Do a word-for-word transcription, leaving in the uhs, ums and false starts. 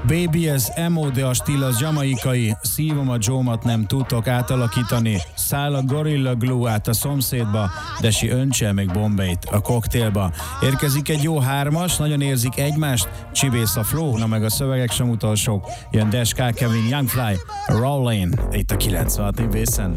Baby, ez emo, de a stíl az jamaikai. Szívom a Joe-mat nem tudtok átalakítani. Száll a Gorilla Glue át a szomszédba, de si öntse meg Bombait a koktélba. Érkezik egy jó hármas, nagyon érzik egymást. Csibész a flow, na meg a szövegek sem utolsók. Jön Deska, Kevin, Young Fly, Rollin', itt a kilencvenhat Bészen.